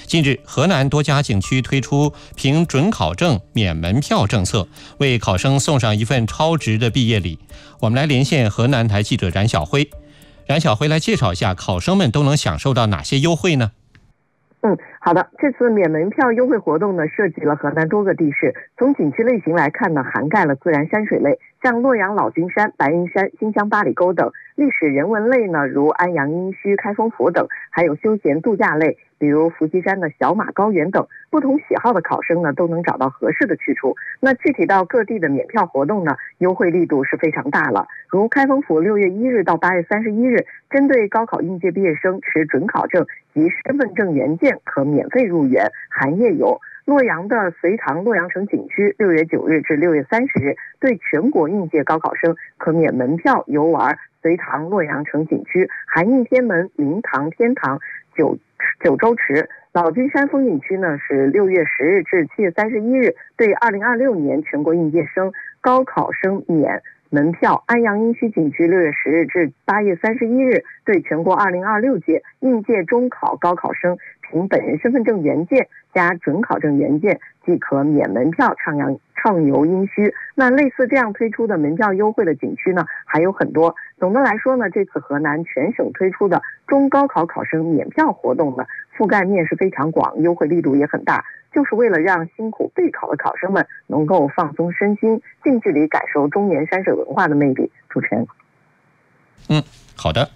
近日，河南多家景区推出凭准考证免门票政策，为考生送上一份超值的毕业礼。我们来连线河南台记者冉晓辉。冉晓辉来介绍一下，考生们都能享受到哪些优惠呢？ 好的，这次免门票优惠活动呢，涉及了河南多个地市。从景区类型来看呢，涵盖了自然山水类，像洛阳老君山、白云山、新乡八里沟等；历史人文类呢，如安阳殷墟、开封府等；还有休闲度假类，比如伏羲山的小马高原等。不同喜好的考生呢，都能找到合适的去处。那具体到各地的免票活动呢，优惠力度是非常大了。如开封府6月1日到8月31日，针对高考应届毕业生持准考证及身份证原件可免费入园含夜游。洛阳的隋唐洛阳城景区6月9日至6月30日，对全国应届高考生可免门票游玩隋唐洛阳城景区、含义天门、明堂、天堂、九州池。老君山风景区呢是6月10日至7月31日，对2026年全国应届生高考生免门票。安阳殷墟景区6月10日至8月31日，对全国2026届应届中考高考生凭本人身份证原件加准考证原件即可免门票畅游殷墟。那类似这样推出的门票优惠的景区呢还有很多。总的来说呢，这次河南全省推出的中高考考生免票活动呢，覆盖面是非常广，优惠力度也很大，就是为了让辛苦备考的考生们能够放松身心，近距离感受中原山水文化的魅力。主持人。 好的。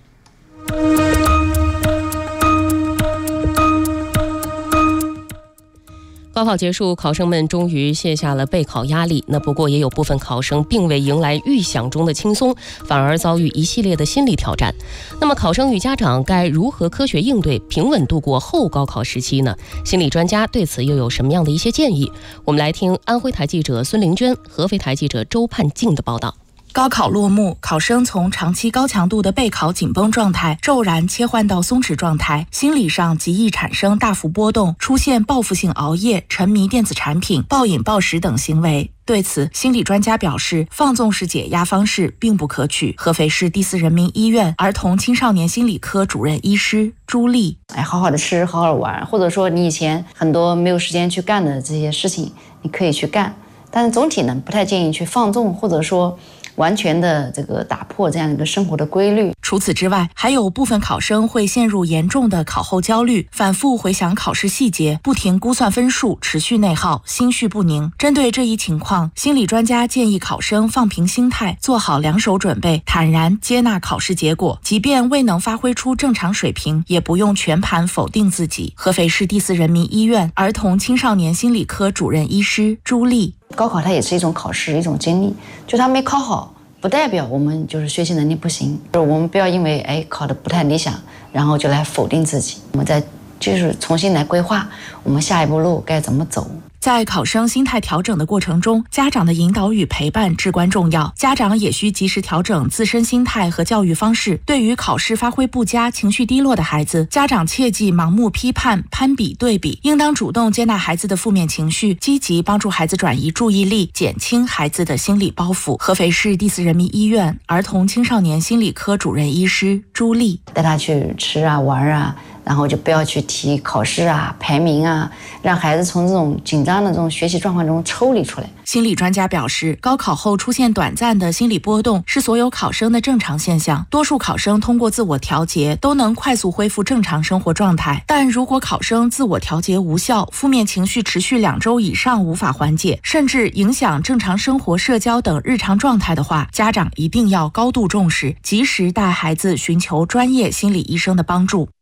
高考结束，考生们终于卸下了备考压力。不过也有部分考生并未迎来预想中的轻松，反而遭遇一系列的心理挑战。那么考生与家长该如何科学应对，平稳度过后高考时期呢？心理专家对此又有什么样的一些建议？我们来听安徽台记者孙玲娟、合肥台记者周盼静的报道。 高考落幕，考生从长期高强度的备考紧绷状态骤然切换到松弛状态，心理上极易产生大幅波动，出现报复性熬夜、沉迷电子产品、暴饮暴食等行为。对此，心理专家表示，放纵式解压方式并不可取。合肥市第4人民医院儿童青少年心理科主任医师朱丽： 好好的吃，好好玩，或者说你以前很多没有时间去干的这些事情，你可以去干，但是总体呢，不太建议去放纵，或者说完全的这个打破这样一个生活的规律。 除此之外，还有部分考生会陷入严重的考后焦虑，反复回想考试细节，不停估算分数，持续内耗，心绪不宁。针对这一情况，心理专家建议考生放平心态，做好两手准备，坦然接纳考试结果，即便未能发挥出正常水平，也不用全盘否定自己。合肥市第4人民医院儿童青少年心理科主任医师朱丽： 高考它也是一种考试，一种经历，就它没考好不代表我们就是学习能力不行，我们不要因为考得不太理想，然后就来否定自己，我们再就是重新来规划我们下一步路该怎么走。 在考生心态调整的过程中，家长的引导与陪伴至关重要。家长也需及时调整自身心态和教育方式。对于考试发挥不佳、情绪低落的孩子，家长切忌盲目批判、攀比对比，应当主动接纳孩子的负面情绪，积极帮助孩子转移注意力，减轻孩子的心理包袱。合肥市第4人民医院儿童青少年心理科主任医师朱丽： 带他去吃啊玩啊，然后就不要去提考试啊排名啊，让孩子从这种紧张的这种学习状况中抽离出来。 心理专家表示，高考后出现短暂的心理波动是所有考生的正常现象，多数考生通过自我调节都能快速恢复正常生活状态。但如果考生自我调节无效，负面情绪持续2周以上无法缓解，甚至影响正常生活、社交等日常状态的话，家长一定要高度重视，及时带孩子寻求专业心理医生的帮助。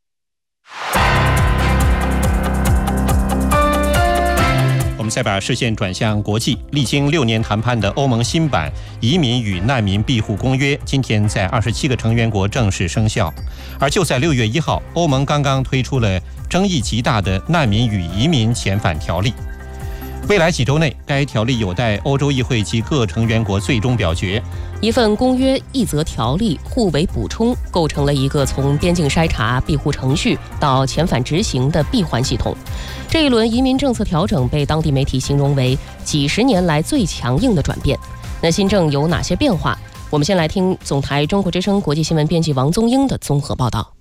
我们再把视线转向国际，历经6年谈判的欧盟新版移民与难民庇护公约今天在27个成员国正式生效。而就在6月1号，欧盟刚刚推出了争议极大的难民与移民遣返条例。未来几周内，该条例有待欧洲议会及各成员国最终表决。 一份公约一则条例互为补充，构成了一个从边境筛查、庇护程序到遣返执行的闭环系统。这一轮移民政策调整被当地媒体形容为几10年来最强硬的转变。那新政有哪些变化？我们先来听总台中国之声国际新闻编辑王宗英的综合报道。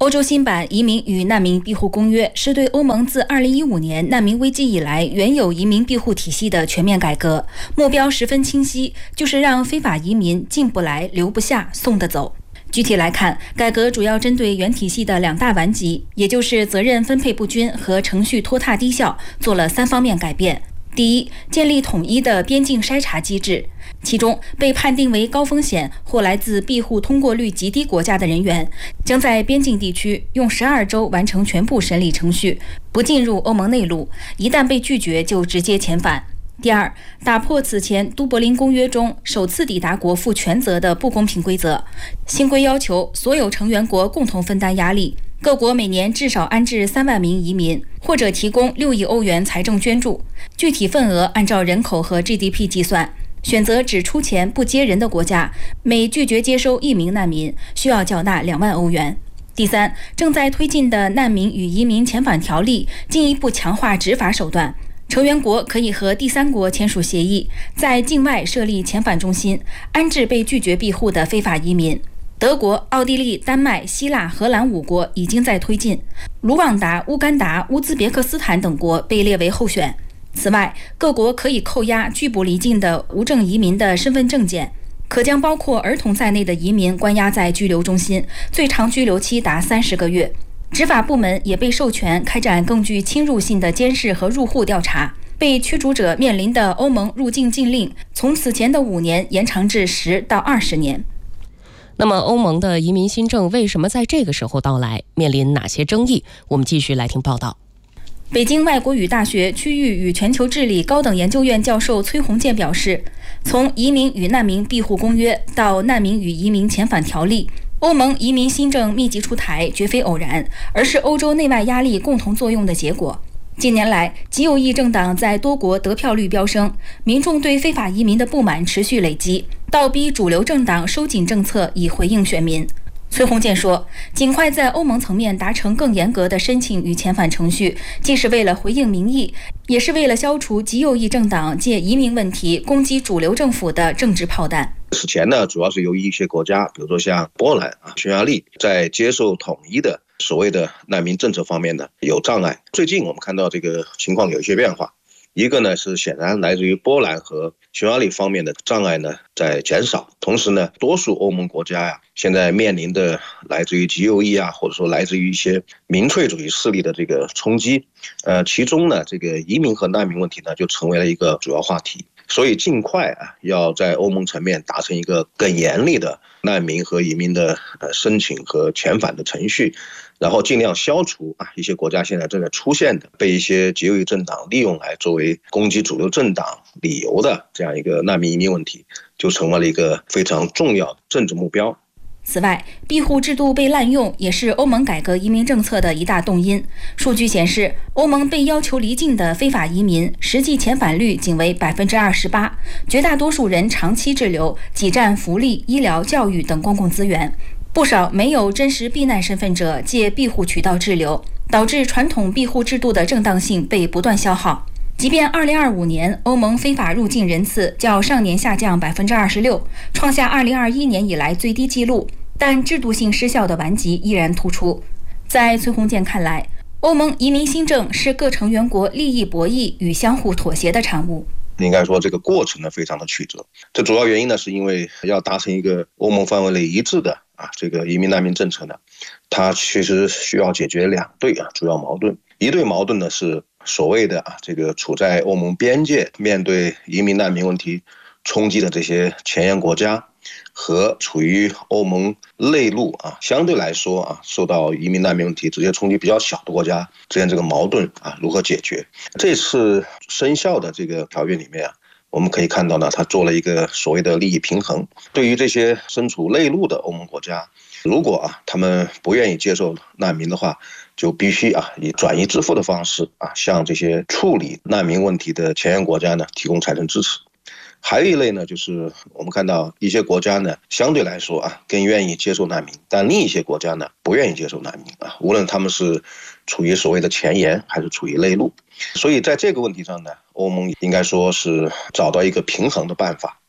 欧洲新版移民与难民庇护公约是对欧盟自2015年难民危机以来原有移民庇护体系的全面改革，目标十分清晰，就是让非法移民进不来、留不下、送得走。具体来看，改革主要针对原体系的2大顽疾，也就是责任分配不均和程序拖沓低效，做了3方面改变。第一，建立统一的边境筛查机制，其中被判定为高风险或来自庇护通过率极低国家的人员，将在边境地区用12周完成全部审理程序，不进入欧盟内陆，一旦被拒绝就直接遣返。第二，打破此前都柏林公约中首次抵达国负全责的不公平规则，新规要求所有成员国共同分担压力，各国每年至少安置3万名移民，或者提供6亿欧元财政捐助，具体份额按照人口和 GDP 计算。选择只出钱不接人的国家，每拒绝接收1名难民，需要缴纳2万欧元。第三，正在推进的难民与移民遣返条例进一步强化执法手段，成员国可以和第三国签署协议，在境外设立遣返中心，安置被拒绝庇护的非法移民。德国、奥地利、丹麦、希腊、荷兰5国已经在推进，卢旺达、乌干达、乌兹别克斯坦等国被列为候选。此外，各国可以扣押拒捕离境的无证移民的身份证件，可将包括儿童在内的移民关押在拘留中心，最长拘留期达30个月。执法部门也被授权开展更具侵入性的监视和入户调查，被驱逐者面临的欧盟入境禁令从此前的5年延长至10到20年。 那么欧盟的移民新政为什么在这个时候到来，面临哪些争议？我们继续来听报道。 北京外国语大学区域与全球治理高等研究院教授崔洪建表示，从移民与难民庇护公约到难民与移民遣返条例，欧盟移民新政密集出台绝非偶然，而是欧洲内外压力共同作用的结果。近年来，极右翼政党在多国得票率飙升，民众对非法移民的不满持续累积，倒逼主流政党收紧政策以回应选民。崔洪建说，尽快在欧盟层面达成更严格的申请与遣返程序，既是为了回应民意，也是为了消除极右翼政党借移民问题攻击主流政府的政治炮弹。 此前呢，主要是由于一些国家，比如说像波兰、匈牙利，在接受统一的所谓的难民政策方面呢有障碍。最近我们看到这个情况有一些变化，一个呢是显然来自于波兰和匈牙利方面的障碍呢在减少，同时呢，多数欧盟国家现在面临的来自于极右翼或者说来自于一些民粹主义势力的这个冲击，其中呢，这个移民和难民问题呢就成为了一个主要话题。所以尽快要在欧盟层面达成一个更严厉的难民和移民的申请和遣返的程序，然后尽量消除一些国家现在正在出现的被一些极右翼政党利用来作为攻击主流政党理由的这样一个难民移民问题，就成为了一个非常重要的政治目标。 此外，庇护制度被滥用也是欧盟改革移民政策的一大动因。数据显示，欧盟被要求离境的非法移民实际遣返率仅为28%，绝大多数人长期滞留，挤占福利、医疗、教育等公共资源。不少没有真实避难身份者借庇护渠道滞留，导致传统庇护制度的正当性被不断消耗。即便2025年欧盟非法入境人次较上年下降26%，创下2021年以来最低纪录，但制度性失效的顽疾依然突出。在崔洪建看来，欧盟移民新政是各成员国利益博弈与相互妥协的产物。 应该说这个过程呢非常的曲折，这主要原因呢是因为要达成一个欧盟范围内一致的这个移民难民政策呢，它其实需要解决2对主要矛盾。一对矛盾呢是所谓的这个处在欧盟边界面对移民难民问题冲击的这些前沿国家，和处于欧盟内陆相对来说受到移民难民问题直接冲击比较小的国家之间这个矛盾如何解决。这次生效的这个条约里面我们可以看到呢，它做了一个所谓的利益平衡。对于这些身处内陆的欧盟国家，如果他们不愿意接受难民的话，就必须以转移支付的方式向这些处理难民问题的前沿国家呢提供财政支持。还有一类呢，就是我们看到一些国家呢相对来说更愿意接受难民，但另一些国家呢不愿意接受难民无论他们是处于所谓的前沿还是处于内陆。所以在这个问题上呢，欧盟应该说是找到一个平衡的办法。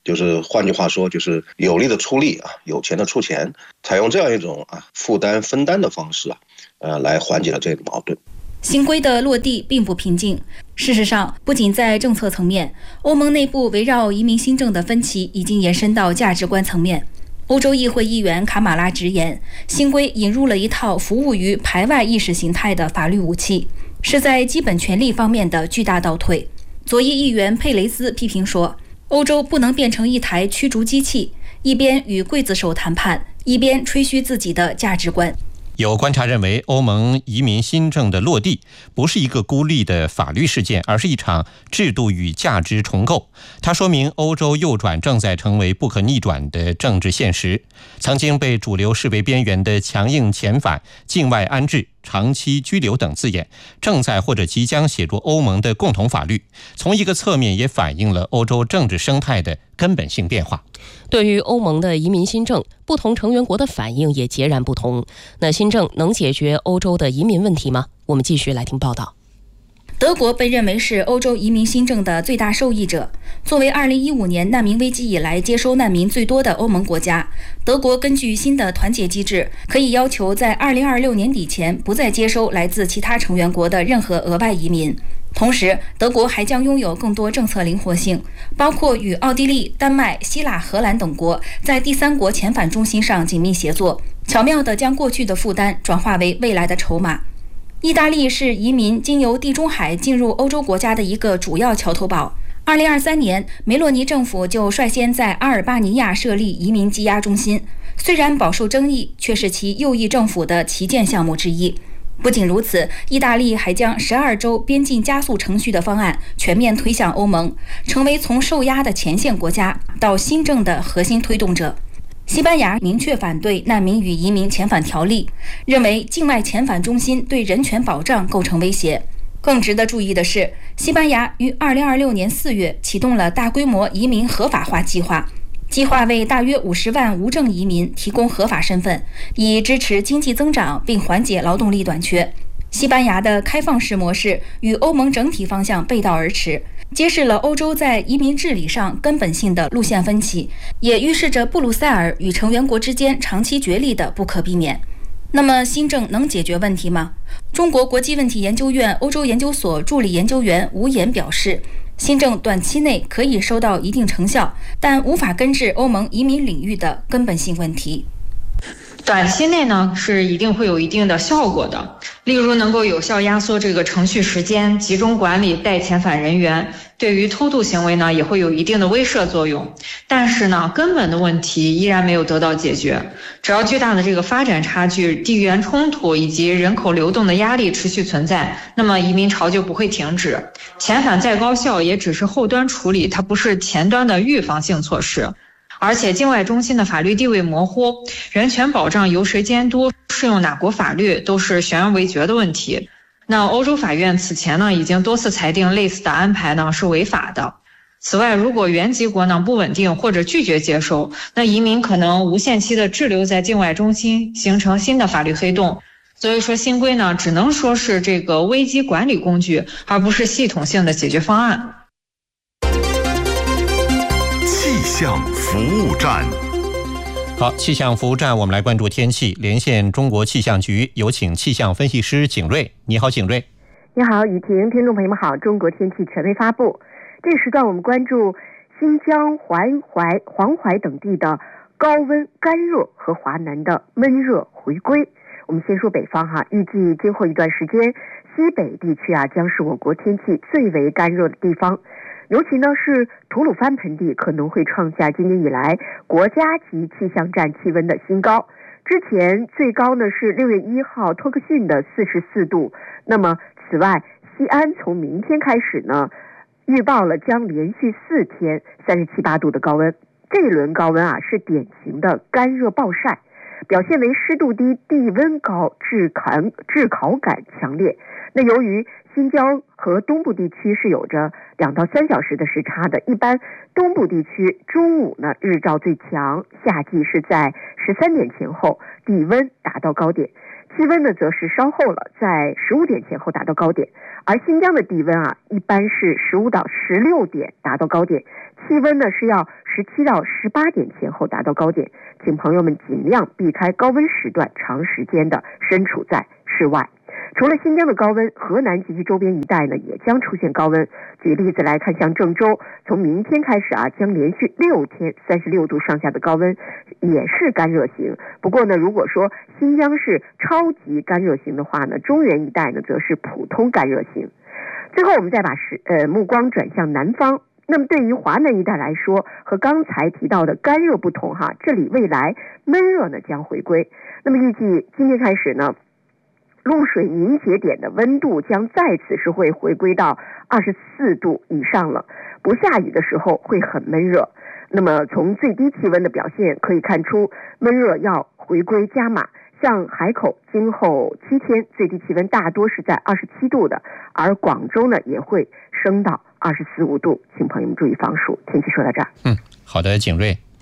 就是换句话说，就是有力的出力啊，有钱的出钱，采用这样一种负担分担的方式来缓解了这个矛盾。 新规的落地并不平静。事实上，不仅在政策层面，欧盟内部围绕移民新政的分歧已经延伸到价值观层面。欧洲议会议员卡马拉直言，新规引入了一套服务于排外意识形态的法律武器，是在基本权利方面的巨大倒退。左翼议员佩雷斯批评说，欧洲不能变成一台驱逐机器，一边与刽子手谈判，一边吹嘘自己的价值观。 有观察认为，欧盟移民新政的落地不是一个孤立的法律事件，而是一场制度与价值重构。它说明欧洲右转正在成为不可逆转的政治现实。曾经被主流视为边缘的强硬遣返、境外安置、长期居留等字眼，正在或者即将写入欧盟的共同法律。从一个侧面也反映了欧洲政治生态的根本性变化。 对于欧盟的移民新政，不同成员国的反应也截然不同。那新政能解决欧洲的移民问题吗？我们继续来听报道。 德国被认为是欧洲移民新政的最大受益者。作为2015年难民危机以来接收难民最多的欧盟国家，德国根据新的团结机制，可以要求在2026年底前不再接收来自其他成员国的任何额外移民。同时，德国还将拥有更多政策灵活性，包括与奥地利、丹麦、希腊、荷兰等国在第三国遣返中心上紧密协作，巧妙地将过去的负担转化为未来的筹码。意大利是移民经由地中海进入欧洲国家的一个主要桥头堡。2023年，梅洛尼政府就率先在阿尔巴尼亚设立移民羁押中心，虽然饱受争议，却是其右翼政府的旗舰项目之一。不仅如此，意大利还将12周边境加速程序的方案全面推向欧盟，成为从受压的前线国家到新政的核心推动者。西班牙明确反对难民与移民遣返条例，认为境外遣返中心对人权保障构成威胁。更值得注意的是，西班牙于2026年4月启动了大规模移民合法化计划，计划为大约50万无证移民提供合法身份，以支持经济增长并缓解劳动力短缺。西班牙的开放式模式与欧盟整体方向背道而驰，揭示了欧洲在移民治理上根本性的路线分歧，也预示着布鲁塞尔与成员国之间长期角力的不可避免。那么新政能解决问题吗？中国国际问题研究院欧洲研究所助理研究员吴岩表示，新政短期内可以收到一定成效，但无法根治欧盟移民领域的根本性问题。 短期内呢是一定会有一定的效果的，例如能够有效压缩这个程序时间，集中管理待遣返人员，对于偷渡行为呢也会有一定的威慑作用。但是呢，根本的问题依然没有得到解决。只要巨大的这个发展差距、地缘冲突以及人口流动的压力持续存在，那么移民潮就不会停止。遣返再高效，也只是后端处理，它不是前端的预防性措施。而且境外中心的法律地位模糊，人权保障由谁监督，适用哪国法律，都是悬而未决的问题。那欧洲法院此前呢已经多次裁定类似的安排呢是违法的。此外，如果原籍国呢不稳定或者拒绝接收，那移民可能无限期的滞留在境外中心，形成新的法律黑洞。所以说新规呢只能说是这个危机管理工具，而不是系统性的解决方案。 气象服务站。 好，气象服务站，我们来关注天气，连线中国气象局，有请气象分析师景瑞。你好，景瑞。 你好，雨婷，听众朋友们好。中国天气权威发布，这个时段我们关注新疆、黄淮等地的高温干热和华南的闷热回归。我们先说北方哈，预计今后一段时间，西北地区将是我国天气最为干热的地方。尤其呢是吐鲁番盆地可能会创下今年以来国家级气象站气温的新高。之前最高呢是6月1号托克逊的44度。那么此外，西安从明天开始呢，预报了将连续4天37、8度的高温。这一轮高温是典型的干热暴晒，表现为湿度低、地温高、炙烤感强烈。那由于新疆和东部地区是有着 2到3小时的时差的。一般东部地区中午呢日照最强，夏季是在13点前后，地温达到高点。气温呢则是稍后了，在15点前后达到高点。而新疆的地温啊，一般是15到16点达到高点，气温呢是要17到18点前后达到高点。请朋友们尽量避开高温时段，长时间的身处在室外。除了新疆的高温，河南及其周边一带呢也将出现高温。举例子来看，像郑州，从明天开始啊，将连续6天36度上下的高温，也是干热型。不过呢，如果说新疆是超级干热型的话呢，中原一带呢则是普通干热型。最后我们再把目光转向南方。那么对于华南一带来说，和刚才提到的干热不同哈，这里未来闷热呢将回归。那么预计今天开始呢，露水凝结点的温度将再次是会回归到24度以上了，不下雨的时候会很闷热。那么从最低气温的表现可以看出，闷热要回归加码。像海口今后7天最低气温大多是在27度的，而广州呢也会升到24、25度，请朋友们注意防暑。天气说到这儿。 好的，景睿。